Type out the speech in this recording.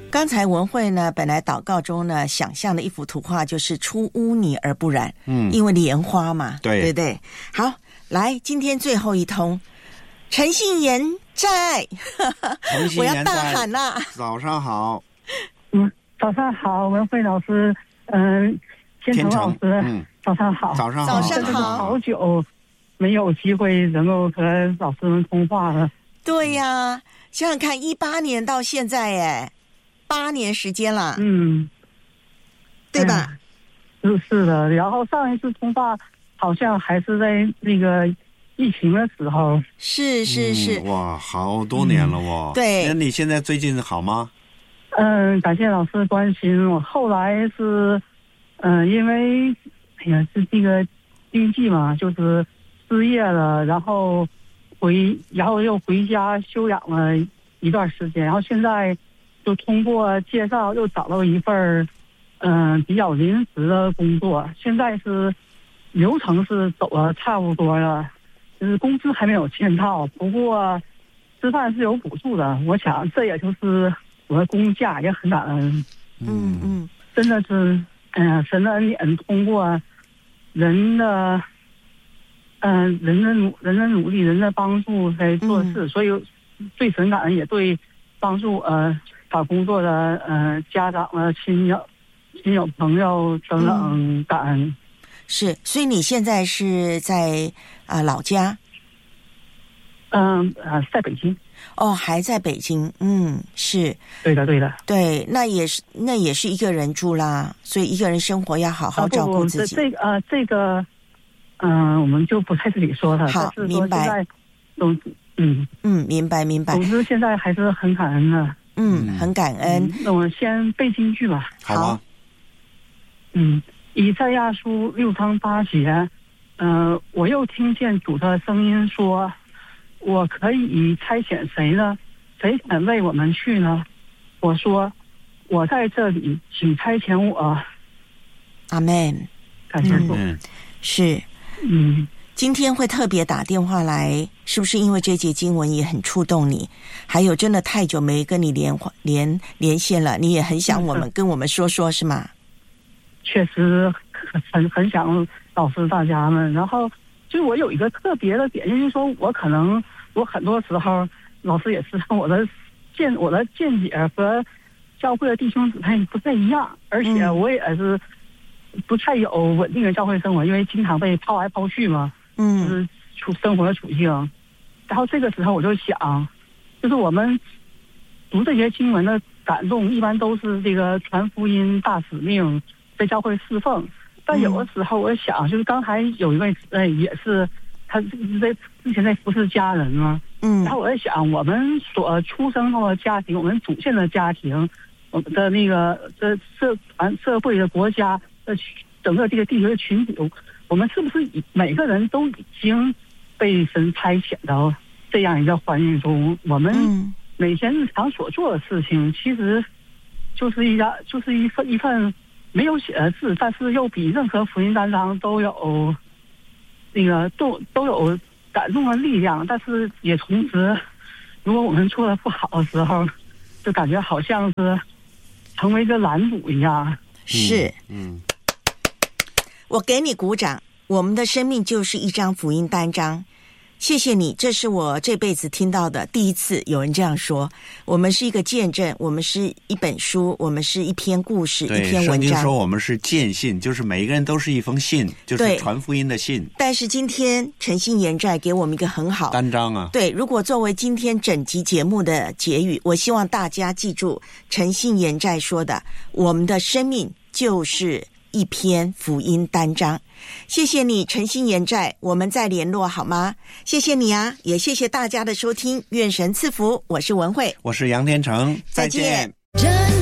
刚才文慧呢，本来祷告中呢，想象的一幅图画就是出污泥而不染，因为莲花嘛，对不对？好，来，今天最后一通，诚信言债，我要大喊啦！ 早上好， 早上好，文慧老师，天成老师，早上好， 早上好，好久没有机会能够和老师们通话了。 对呀，想想看，18年到现在，8年时间了，对吧？ 是的。然后上一次通话好像还是在那个疫情的时候。 是， 哇，好多年了哦。 对， 那你现在最近好吗？ 感谢老师关心。我后来是，因为是这个经济嘛，就是失业了，然后又回家休养了一段时间，然后现在就通过介绍又找到一份比较临时的工作，现在是流程是走了差不多了，就是工资还没有签到，不过吃饭是有补助的。我想这也就是我的工价，也很感恩。真的是，神的恩典，通过人的努力，人的帮助来做事，所以对神感恩，也对帮助找工作的家长亲友朋友等等感恩。 是，所以你现在是在老家？ 在北京。 哦，还在北京。是。 对的。 对，那也是一个人住啦，所以一个人生活要好好照顾自己。 这个我们就不在这里说了。 好，明白。明白。 总之现在还是很感恩的。 很感恩。 那我先背京剧吧。 好。 以赛亚书6章8节，我又听见主的声音说，我可以差遣谁呢？谁肯为我们去呢？我说，我在这里，请差遣我。 阿们。 感谢主。 是。今天会特别打电话来，是不是因为这节经文也很触动你？还有真的太久没跟你连线了，你也很想跟我们说说，是吗？ 确实很想老师大家们。然后就我有一个特别的点，就是说我很多时候老师也知道我的见解和教会的弟兄姊妹不太一样，而且我也是不太有稳定的教会生活，因为经常被抛来抛去嘛。就是生活的处境。然后这个时候我就想，就是我们读这些经文的感动，一般都是这个传福音大使命，在教会侍奉。但有的时候我想，就是刚才有一位也是他之前在服侍家人嘛。然后我在想，我们所出生后的家庭，我们祖先的家庭，我们的那个社会的国家整个这个地球的群体，我们是不是每个人都已经被神差遣到这样一个环境中？我们每天日常所做的事情，其实就是一份没有写的字，但是又比任何福音单张都有那个都有感动的力量。但是也同时，如果我们做的不好的时候，就感觉好像是成为一个拦阻一样。 是。我给你鼓掌。我们的生命就是一张福音单张，谢谢你，这是我这辈子听到的第一次有人这样说。我们是一个见证，我们是一本书，我们是一篇故事，一篇文章。 圣经说我们是见信，就是每一个人都是一封信，就是传福音的信。 但是今天诚信言债给我们一个很好单张啊。 对，如果作为今天整集节目的结语，我希望大家记住诚信言债说的，我们的生命就是一篇福音单张。谢谢你，诚信言债，我们再联络好吗？谢谢你啊，也谢谢大家的收听，愿神赐福。我是文慧， 我是杨天成， 再见。